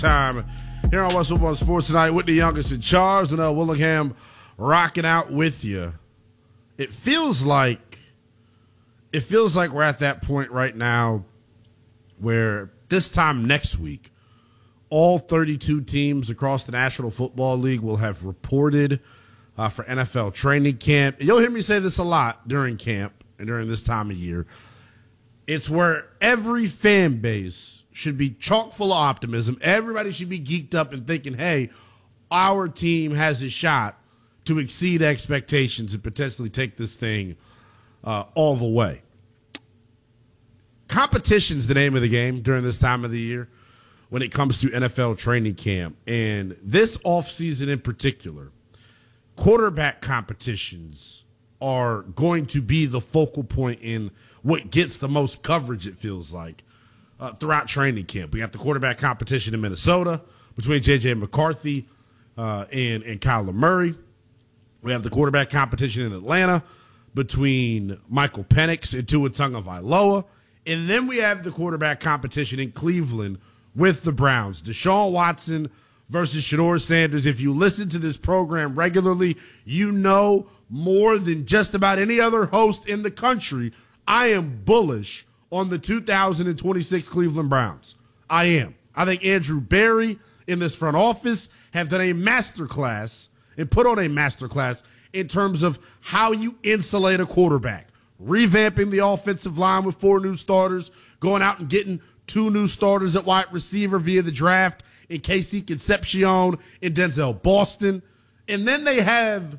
time here on West Football Sports tonight with the youngest in charge, and Willingham rocking out with you. It feels like we're at that point right now where this time next week, all 32 teams across the National Football League will have reported for NFL training camp. And you'll hear me say this a lot during camp and during this time of year. It's where every fan base should be chock full of optimism. Everybody should be geeked up and thinking, hey, our team has a shot to exceed expectations and potentially take this thing all the way. Competition's the name of the game during this time of the year when it comes to NFL training camp. And this offseason in particular, quarterback competitions are going to be the focal point in what gets the most coverage, it feels like, throughout training camp. We got the quarterback competition in Minnesota between J.J. McCarthy and Kyler Murray. We have the quarterback competition in Atlanta between Michael Penix and Tua Tagovailoa. And then we have the quarterback competition in Cleveland with the Browns. Deshaun Watson versus Shedeur Sanders. If you listen to this program regularly, you know more than just about any other host in the country, I am bullish on the 2026 Cleveland Browns. I am. I think Andrew Berry in this front office have done a masterclass and put on a masterclass in terms of how you insulate a quarterback. Revamping the offensive line with 4 new starters, going out and getting 2 new starters at wide receiver via the draft in Casey Concepcion and Denzel Boston. And then they have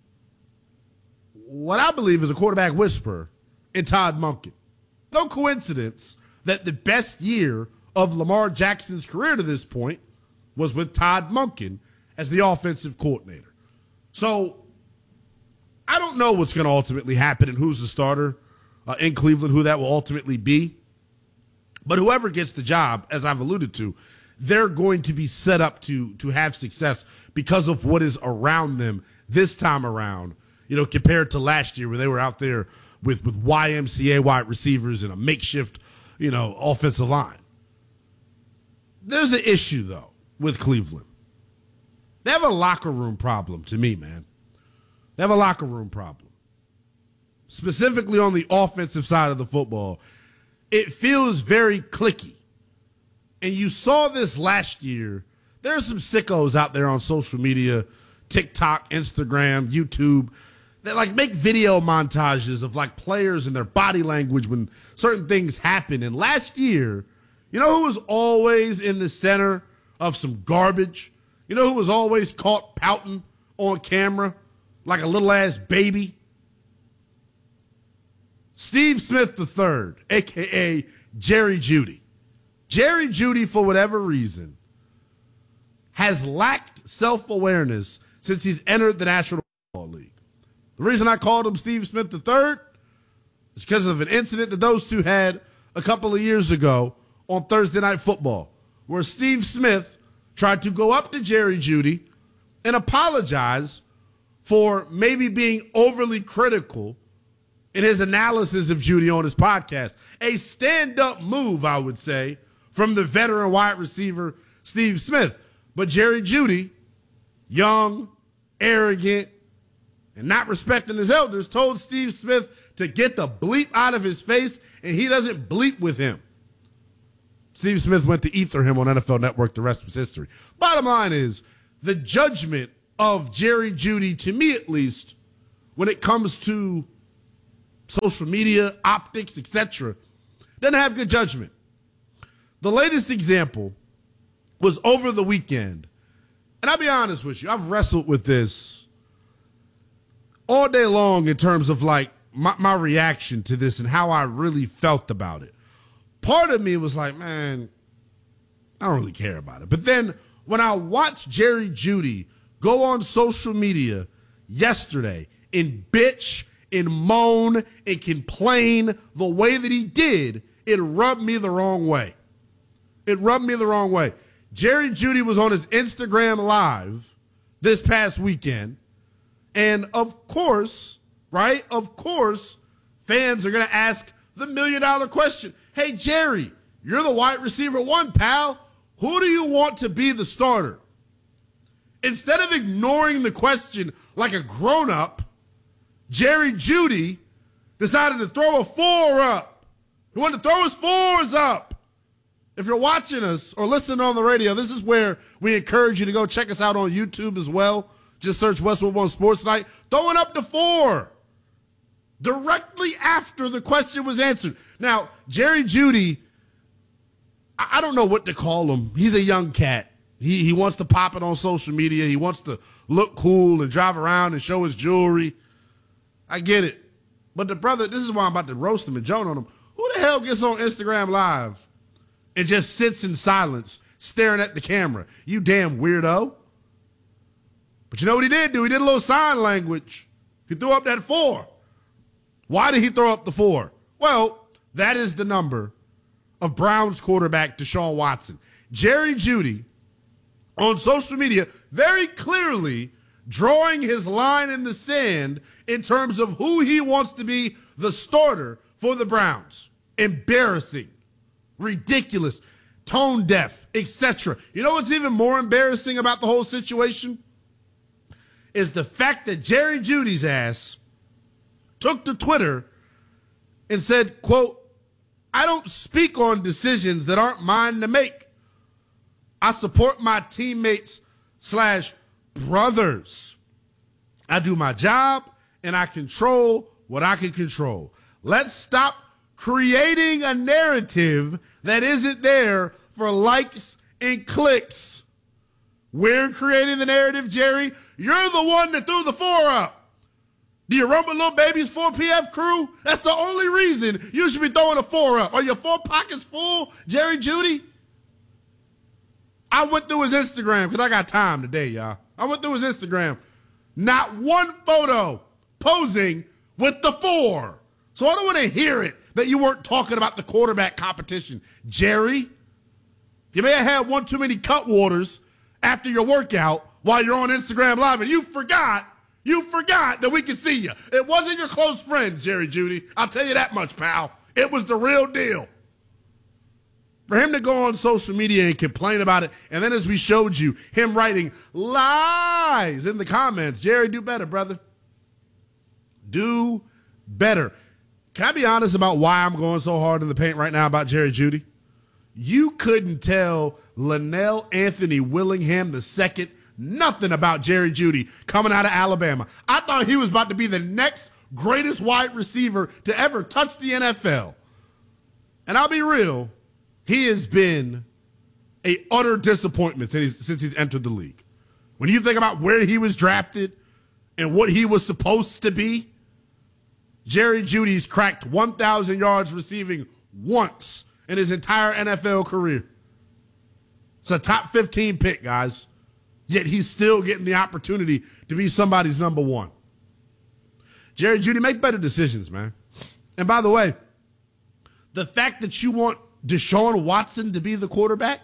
what I believe is a quarterback whisperer in Todd Monken. No coincidence that the best year of Lamar Jackson's career to this point was with Todd Monken as the offensive coordinator. So I don't know what's going to ultimately happen and who's the starter in Cleveland, who that will ultimately be. But whoever gets the job, as I've alluded to, they're going to be set up to have success because of what is around them this time around, compared to last year where they were out there with YMCA wide receivers and a makeshift, offensive line. There's an issue, though, with Cleveland. They have a locker room problem to me, man. They have a locker room problem. Specifically on the offensive side of the football, it feels very cliquey. And you saw this last year. There's some sickos out there on social media, TikTok, Instagram, YouTube, that make video montages of players and their body language when certain things happen. And last year, who was always in the center of some garbage? Who was always caught pouting on camera like a little ass baby? Steve Smith III, a.k.a. Jerry Jeudy. Jerry Jeudy, for whatever reason, has lacked self-awareness since he's entered the National Football League. The reason I called him Steve Smith III is because of an incident that those two had a couple of years ago on Thursday Night Football, where Steve Smith tried to go up to Jerry Jeudy and apologize for maybe being overly critical in his analysis of Jeudy on his podcast. A stand-up move, I would say, from the veteran wide receiver Steve Smith. But Jerry Jeudy, young, arrogant, and not respecting his elders, told Steve Smith to get the bleep out of his face, and he doesn't bleep with him. Steve Smith went to ether him on NFL Network. The rest was history. Bottom line is, the judgment of Jerry Jeudy, to me at least, when it comes to social media, optics, etc., doesn't have good judgment. The latest example was over the weekend. And I'll be honest with you, I've wrestled with this all day long in terms of my reaction to this and how I really felt about it. Part of me was like, man, I don't really care about it. But then when I watched Jerry Jeudy go on social media yesterday and bitch and moan and complain the way that he did, it rubbed me the wrong way. It rubbed me the wrong way. Jerry Jeudy was on his Instagram Live this past weekend. And of course, right? Of course, fans are going to ask the $1 million question. Hey, Jerry, you're the wide receiver 1, pal. who do you want to be the starter? Instead of ignoring the question like a grown-up, Jerry Jeudy decided to throw a 4 up. He wanted to throw his 4s up. If you're watching us or listening on the radio, this is where we encourage you to go check us out on YouTube as well. Just search Westwood One Sports Night. Throwing up the 4 directly after the question was answered. Now, Jerry Jeudy, I don't know what to call him. He's a young cat. He wants to pop it on social media. He wants to look cool and drive around and show his jewelry. I get it. But the brother, this is why I'm about to roast him and joan on him. Who the hell gets on Instagram Live and just sits in silence staring at the camera? You damn weirdo. But you know what he did do? He did a little sign language. He threw up that 4. Why did he throw up the 4? Well, that is the number of Browns quarterback Deshaun Watson. Jerry Jeudy on social media very clearly drawing his line in the sand in terms of who he wants to be the starter for the Browns. Embarrassing, ridiculous, tone deaf, etc. You know what's even more embarrassing about the whole situation? Is the fact that Jerry Jeudy's ass took to Twitter and said, quote, I don't speak on decisions that aren't mine to make. I support my teammates / brothers. I do my job and I control what I can control. Let's stop creating a narrative that isn't there for likes and clicks. We're creating the narrative, Jerry. You're the one that threw the 4 up. Do you run with Lil Baby's 4PF crew? That's the only reason you should be throwing a 4 up. Are your 4 pockets full, Jerry Jeudy? I went through his Instagram because I got time today, y'all. I went through his Instagram. Not one photo posing with the 4. So I don't want to hear it that you weren't talking about the quarterback competition. Jerry, you may have had one too many cut waters after your workout while you're on Instagram Live, and you forgot that we could see you. It wasn't your close friends, Jerry Jeudy. I'll tell you that much, pal. It was the real deal. For him to go on social media and complain about it, and then as we showed you, him writing lies in the comments, Jerry, do better, brother. Do better. Can I be honest about why I'm going so hard in the paint right now about Jerry Jeudy? You couldn't tell Linnell Anthony Willingham II nothing about Jerry Jeudy coming out of Alabama. I thought he was about to be the next greatest wide receiver to ever touch the NFL. And I'll be real, he has been an utter disappointment since he's entered the league. When you think about where he was drafted and what he was supposed to be, Jerry Jeudy's cracked 1,000 yards receiving once in his entire NFL career. It's a top 15 pick, guys. Yet he's still getting the opportunity to be somebody's number 1. Jerry Jeudy, make better decisions, man. And by the way, the fact that you want Deshaun Watson to be the quarterback,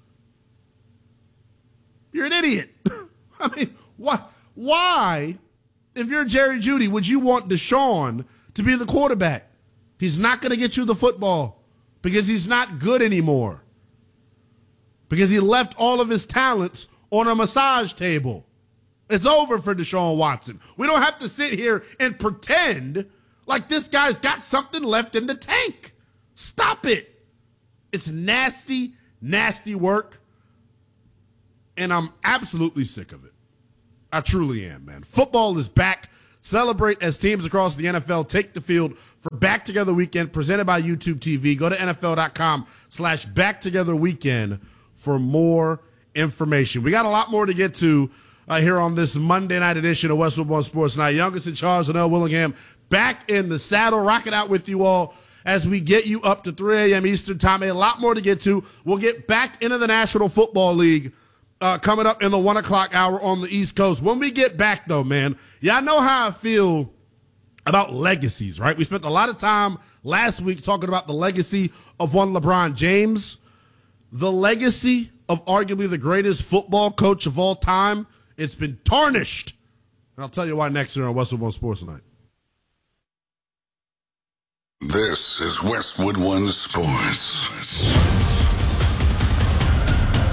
you're an idiot. I mean, why, if you're Jerry Jeudy, would you want Deshaun to be the quarterback? He's not going to get you the football because he's not good anymore. Because he left all of his talents on a massage table. It's over for Deshaun Watson. We don't have to sit here and pretend like this guy's got something left in the tank. Stop it. It's nasty, nasty work. And I'm absolutely sick of it. I truly am, man. Football is back. Celebrate as teams across the NFL take the field for Back Together Weekend presented by YouTube TV. Go to NFL.com/BackTogetherWeekend for more information. We got a lot more to get to here on this Monday night edition of Westwood One Sports Night. Youngest in charge, Linnell Willingham, back in the saddle, rocking out with you all as we get you up to 3 a.m. Eastern time. A lot more to get to. We'll get back into the National Football League coming up in the 1 o'clock hour on the East Coast. When we get back, though, man, y'all know how I feel about legacies, right? We spent a lot of time last week talking about the legacy of one LeBron James. The legacy of arguably the greatest football coach of all time, it's been tarnished. And I'll tell you why next year on Westwood One Sports Night. This is Westwood One Sports.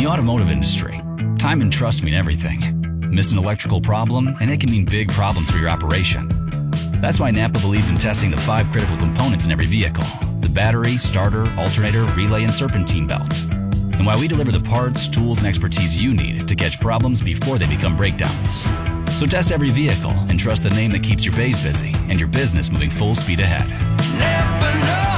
the automotive industry, time and trust mean everything. Miss an electrical problem, and it can mean big problems for your operation. That's why Napa believes in testing the 5 critical components in every vehicle: the battery, starter, alternator, relay, and serpentine belt. And why we deliver the parts, tools, and expertise you need to catch problems before they become breakdowns. So test every vehicle and trust the name that keeps your bays busy and your business moving full speed ahead. Never know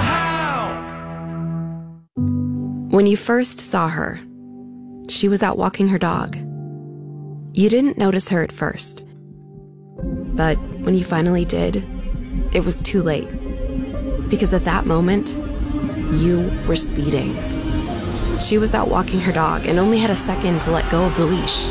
how. When you first saw her, she was out walking her dog. You didn't notice her at first. But when you finally did, it was too late. Because at that moment, you were speeding. She was out walking her dog and only had a second to let go of the leash.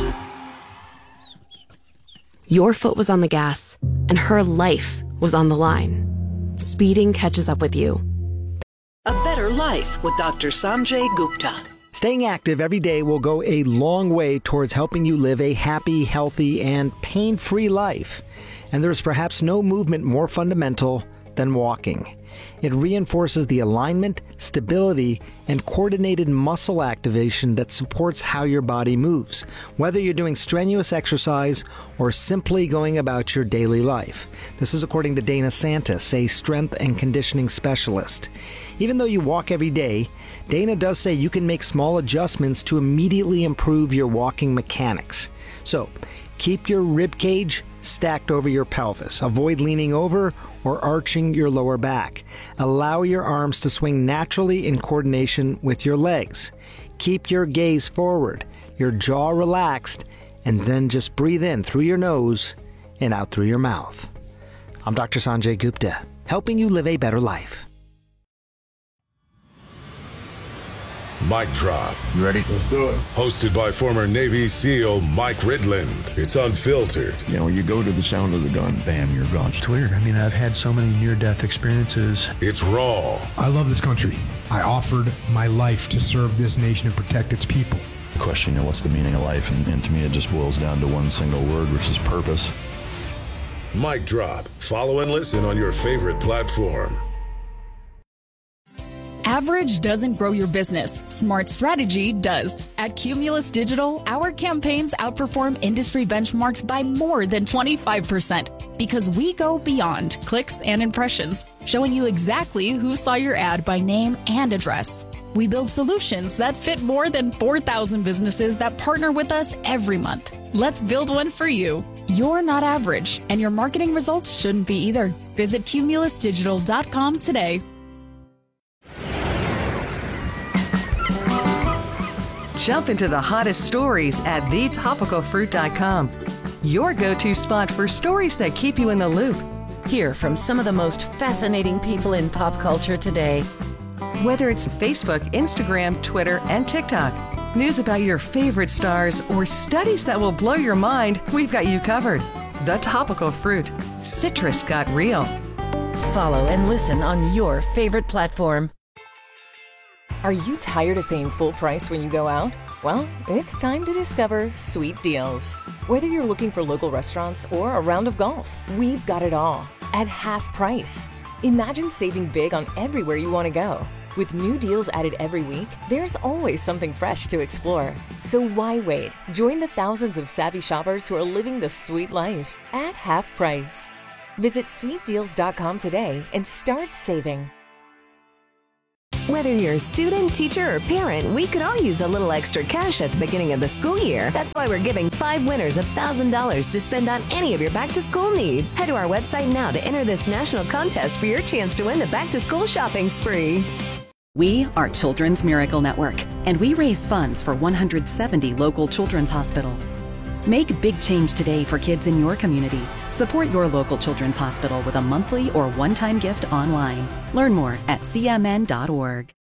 Your foot was on the gas, and her life was on the line. Speeding catches up with you. A Better Life with Dr. Sanjay Gupta. Staying active every day will go a long way towards helping you live a happy, healthy, and pain-free life. And there's perhaps no movement more fundamental than walking. It reinforces the alignment, stability, and coordinated muscle activation that supports how your body moves, whether you're doing strenuous exercise or simply going about your daily life. This is according to Dana Santis, a strength and conditioning specialist. Even though you walk every day, Dana does say you can make small adjustments to immediately improve your walking mechanics. So, keep your rib cage stacked over your pelvis. Avoid leaning over or arching your lower back. Allow your arms to swing naturally in coordination with your legs. Keep your gaze forward, your jaw relaxed, and then just breathe in through your nose and out through your mouth. I'm Dr. Sanjay Gupta, helping you live a better life. Mic Drop. You ready? Let's do it. Hosted by former Navy SEAL Mike Ridland. It's unfiltered. You know, you go to the sound of the gun, bam, you're gone. It's weird. I mean, I've had so many near-death experiences. It's raw. I love this country. I offered my life to serve this nation and protect its people. The question, what's the meaning of life? And to me, it just boils down to one single word, which is purpose. Mic Drop. Follow and listen on your favorite platform. Average doesn't grow your business. Smart strategy does. At Cumulus Digital, our campaigns outperform industry benchmarks by more than 25% because we go beyond clicks and impressions, showing you exactly who saw your ad by name and address. We build solutions that fit more than 4,000 businesses that partner with us every month. Let's build one for you. You're not average, and your marketing results shouldn't be either. Visit cumulusdigital.com today. Jump into the hottest stories at thetopicalfruit.com. Your go-to spot for stories that keep you in the loop. Hear from some of the most fascinating people in pop culture today. Whether it's Facebook, Instagram, Twitter, and TikTok, news about your favorite stars, or studies that will blow your mind, we've got you covered. The Topical Fruit. Citrus got real. Follow and listen on your favorite platform. Are you tired of paying full price when you go out? Well, it's time to discover Sweet Deals. Whether you're looking for local restaurants or a round of golf, we've got it all at half price. Imagine saving big on everywhere you want to go. With new deals added every week, there's always something fresh to explore. So why wait? Join the thousands of savvy shoppers who are living the sweet life at half price. Visit sweetdeals.com today and start saving. Whether you're a student, teacher, or parent, we could all use a little extra cash at the beginning of the school year. That's why we're giving 5 winners $1,000 to spend on any of your back-to-school needs. Head to our website now to enter this national contest for your chance to win the back-to-school shopping spree. We are Children's Miracle Network, and we raise funds for 170 local children's hospitals. Make big change today for kids in your community. Support your local children's hospital with a monthly or one-time gift online. Learn more at cmn.org.